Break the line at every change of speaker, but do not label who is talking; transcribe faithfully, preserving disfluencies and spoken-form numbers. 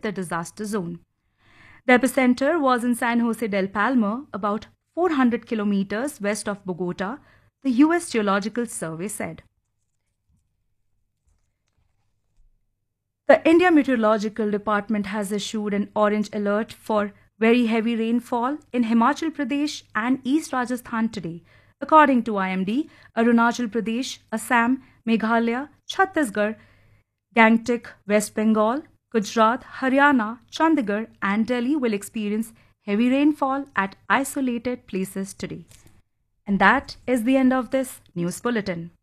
the disaster zone. The epicenter was in San Jose del Palmar, about four hundred kilometers west of Bogota, the U S Geological Survey said. The India Meteorological Department has issued an orange alert for very heavy rainfall in Himachal Pradesh and East Rajasthan today. According to I M D, Arunachal Pradesh, Assam, Meghalaya, Chhattisgarh, Gangtok, West Bengal, Gujarat, Haryana, Chandigarh and Delhi will experience heavy rainfall at isolated places today. And that is the end of this news bulletin.